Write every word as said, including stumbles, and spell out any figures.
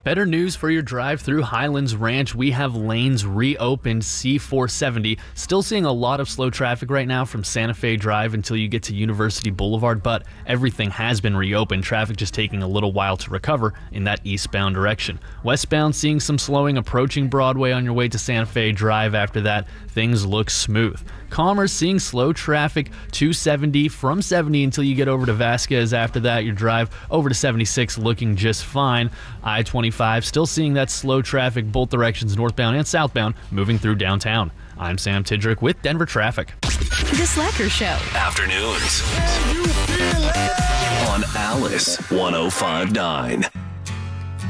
Better news for your drive through Highlands Ranch. We have lanes reopened. C four seventy. Still seeing a lot of slow traffic right now from Santa Fe Drive until you get to University Boulevard, but everything has been reopened. Traffic just taking a little while to recover in that eastbound direction. Westbound seeing some slowing approaching Broadway on your way to Santa Fe Drive. After that, things look smooth. Commerce seeing slow traffic two seventy from seventy until you get over to Vasquez. After that, your drive over to seventy-six looking just fine. I twenty-five still seeing that slow traffic both directions, northbound and southbound, moving through downtown. I'm Sam Tidrick with Denver Traffic. The Slacker Show. Afternoons on Alice one oh five point nine.